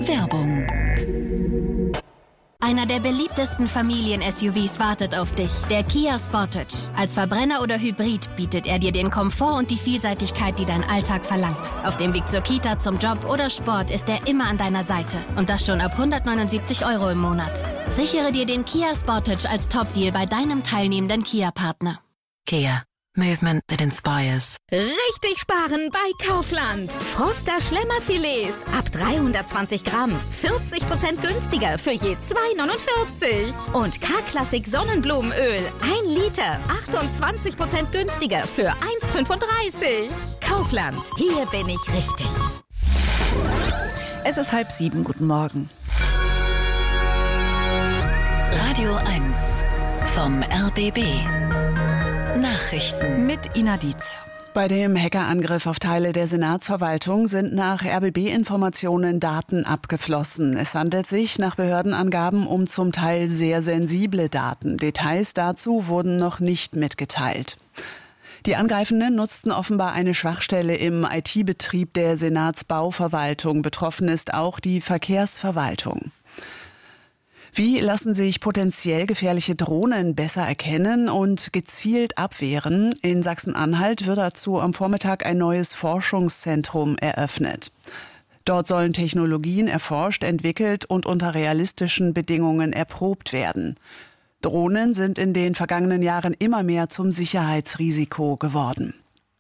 Werbung. Einer der beliebtesten Familien-SUVs wartet auf dich, der Kia Sportage. Als Verbrenner oder Hybrid bietet er dir den Komfort und die Vielseitigkeit, die dein Alltag verlangt. Auf dem Weg zur Kita, zum Job oder Sport ist er immer an deiner Seite. Und das schon ab 179 € im Monat. Sichere dir den Kia Sportage als Top-Deal bei deinem teilnehmenden Kia-Partner. Kia. Movement that inspires. Richtig sparen bei Kaufland. Froster Schlemmerfilets ab 320 Gramm. 40% günstiger für je 2,49. Und K-Klassik Sonnenblumenöl. 1 Liter. 28% günstiger für 1,35. Kaufland. Hier bin ich richtig. Es ist 6:30. Guten Morgen. Radio 1 vom RBB. Nachrichten mit Ina Dietz. Bei dem Hackerangriff auf Teile der Senatsverwaltung sind nach RBB-Informationen Daten abgeflossen. Es handelt sich nach Behördenangaben um zum Teil sehr sensible Daten. Details dazu wurden noch nicht mitgeteilt. Die Angreifenden nutzten offenbar eine Schwachstelle im IT-Betrieb der Senatsbauverwaltung. Betroffen ist auch die Verkehrsverwaltung. Wie lassen sich potenziell gefährliche Drohnen besser erkennen und gezielt abwehren? In Sachsen-Anhalt wird dazu am Vormittag ein neues Forschungszentrum eröffnet. Dort sollen Technologien erforscht, entwickelt und unter realistischen Bedingungen erprobt werden. Drohnen sind in den vergangenen Jahren immer mehr zum Sicherheitsrisiko geworden.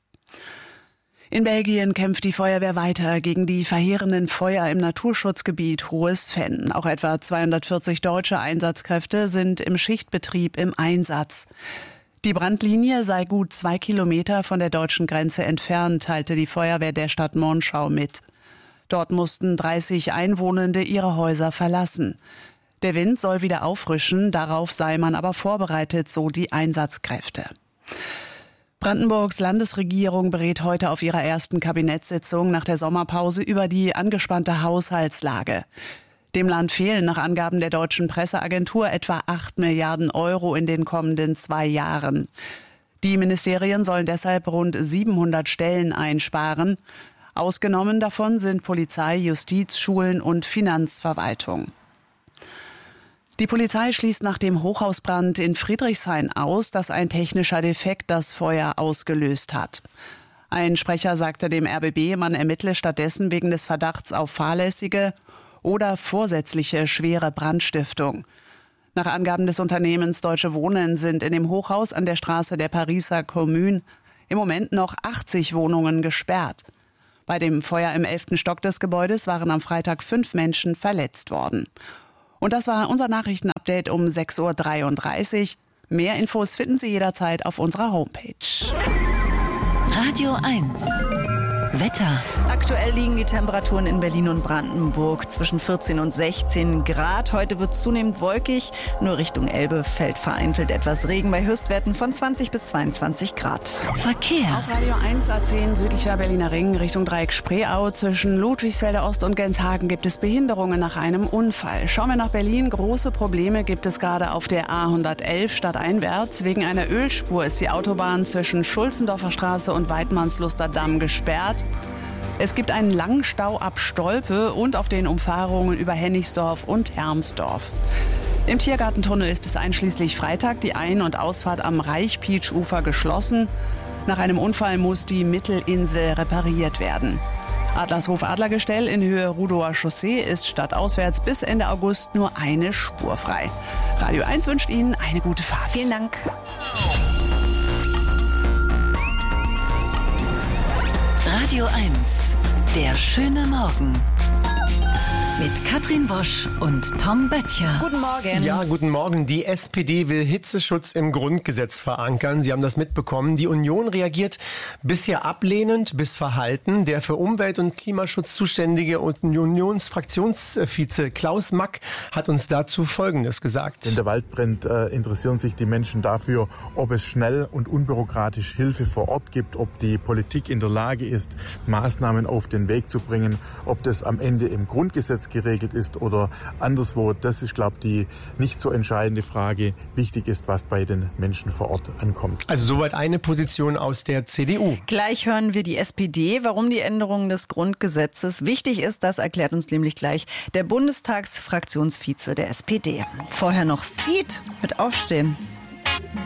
In Belgien kämpft die Feuerwehr weiter gegen die verheerenden Feuer im Naturschutzgebiet Hohes Venn. Auch etwa 240 deutsche Einsatzkräfte sind im Schichtbetrieb im Einsatz. Die Brandlinie sei gut 2 Kilometer von der deutschen Grenze entfernt, teilte die Feuerwehr der Stadt Monschau mit. Dort mussten 30 Einwohnende ihre Häuser verlassen. Der Wind soll wieder auffrischen, darauf sei man aber vorbereitet, so die Einsatzkräfte. Brandenburgs Landesregierung berät heute auf ihrer ersten Kabinettssitzung nach der Sommerpause über die angespannte Haushaltslage. Dem Land fehlen nach Angaben der deutschen Presseagentur etwa 8 Milliarden € in den kommenden 2 Jahren. Die Ministerien sollen deshalb rund 700 Stellen einsparen. Ausgenommen davon sind Polizei, Justiz, Schulen und Finanzverwaltung. Die Polizei schließt nach dem Hochhausbrand in Friedrichshain aus, dass ein technischer Defekt das Feuer ausgelöst hat. Ein Sprecher sagte dem RBB, man ermittle stattdessen wegen des Verdachts auf fahrlässige oder vorsätzliche schwere Brandstiftung. Nach Angaben des Unternehmens Deutsche Wohnen sind in dem Hochhaus an der Straße der Pariser Commune im Moment noch 80 Wohnungen gesperrt. Bei dem Feuer im 11. Stock des Gebäudes waren am Freitag 5 Menschen verletzt worden. Und das war unser Nachrichtenupdate um 6:33 Uhr. Mehr Infos finden Sie jederzeit auf unserer Homepage. Radio 1 Wetter. Aktuell liegen die Temperaturen in Berlin und Brandenburg zwischen 14 und 16 Grad. Heute wird es zunehmend wolkig. Nur Richtung Elbe fällt vereinzelt etwas Regen bei Höchstwerten von 20 bis 22 Grad. Verkehr. Auf Radio 1 A10 südlicher Berliner Ring Richtung Dreieck Spreeau zwischen Ludwigsfelder Ost und Genshagen gibt es Behinderungen nach einem Unfall. Schauen wir nach Berlin. Große Probleme gibt es gerade auf der A111 stadteinwärts. Wegen einer Ölspur ist die Autobahn zwischen Schulzendorfer Straße und Weidmannsluster Damm gesperrt. Es gibt einen langen Stau ab Stolpe und auf den Umfahrungen über Hennigsdorf und Hermsdorf. Im Tiergartentunnel ist bis einschließlich Freitag die Ein- und Ausfahrt am Reichpietsch-Ufer geschlossen. Nach einem Unfall muss die Mittelinsel repariert werden. Adlershof-Adlergestell in Höhe Rudower Chaussee ist stadtauswärts bis Ende August nur eine Spur frei. Radio 1 wünscht Ihnen eine gute Fahrt. Vielen Dank. Radio 1, der schöne Morgen. Mit Katrin Wosch und Tom Böttcher. Guten Morgen. Ja, guten Morgen. Die SPD will Hitzeschutz im Grundgesetz verankern. Sie haben das mitbekommen. Die Union reagiert bisher ablehnend bis verhalten. Der für Umwelt- und Klimaschutz zuständige Unionsfraktionsvize Klaus Mack hat uns dazu Folgendes gesagt. Wenn der Wald brennt, interessieren sich die Menschen dafür, ob es schnell und unbürokratisch Hilfe vor Ort gibt, ob die Politik in der Lage ist, Maßnahmen auf den Weg zu bringen, ob das am Ende im Grundgesetz Gesetz geregelt ist oder anderswo. Das ist, glaube ich, die nicht so entscheidende Frage. Wichtig ist, was bei den Menschen vor Ort ankommt. Also soweit eine Position aus der CDU. Gleich hören wir die SPD, warum die Änderung des Grundgesetzes wichtig ist. Das erklärt uns nämlich gleich der Bundestagsfraktionsvize der SPD. Vorher noch Seed mit Aufstehen.